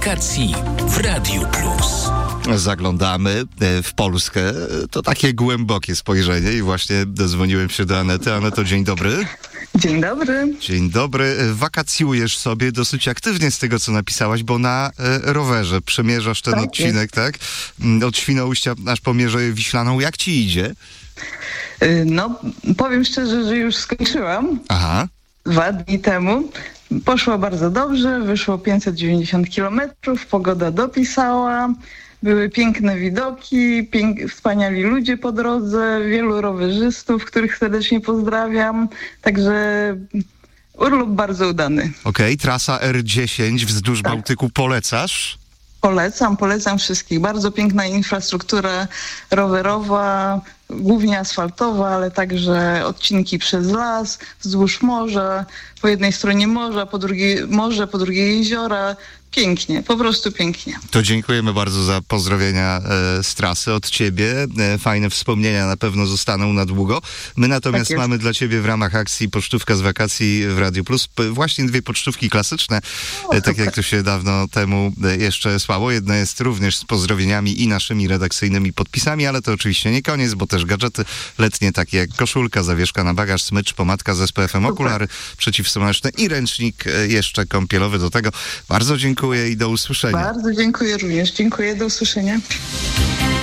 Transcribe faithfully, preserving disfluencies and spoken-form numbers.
wakacji w Radiu Plus. Zaglądamy w Polskę. To takie głębokie spojrzenie i właśnie dozwoniłem się do Anety. Aneto, dzień dobry. Dzień dobry. Dzień dobry. Wakacjujesz sobie dosyć aktywnie z tego, co napisałaś, bo na e, rowerze przemierzasz ten Tak odcinek, jest. tak? Od Świnoujścia aż po Mierzeję Wiślaną. Jak ci idzie? Y, No, powiem szczerze, że już skończyłam Aha. dwa dni temu. Poszło bardzo dobrze, wyszło pięćset dziewięćdziesiąt kilometrów, pogoda dopisała, były piękne widoki, pięk- wspaniali ludzie po drodze, wielu rowerzystów, których serdecznie pozdrawiam. Także urlop bardzo udany. Okej, trasa R dziesięć wzdłuż Tak. Bałtyku polecasz? Polecam, polecam wszystkich. Bardzo piękna infrastruktura rowerowa, głównie asfaltowa, ale także odcinki przez las, wzdłuż morza, po jednej stronie morza, po drugiej morze, po drugiej jeziora. Pięknie, po prostu pięknie. To dziękujemy bardzo za pozdrowienia e, z trasy od ciebie. E, fajne wspomnienia na pewno zostaną na długo. My natomiast Tak jest. mamy dla ciebie w ramach akcji Pocztówka z wakacji w Radiu Plus p- właśnie dwie pocztówki klasyczne, O, e, tak super. jak to się dawno temu e, jeszcze słało. Jedna jest również z pozdrowieniami i naszymi redakcyjnymi podpisami, ale to oczywiście nie koniec, bo też gadżety letnie takie jak koszulka, zawieszka na bagaż, smycz, pomadka z S P F-em, okulary przeciwsłoneczne i ręcznik e, jeszcze kąpielowy do tego. Bardzo dziękuję i do usłyszenia. Bardzo dziękuję również. Dziękuję, do usłyszenia.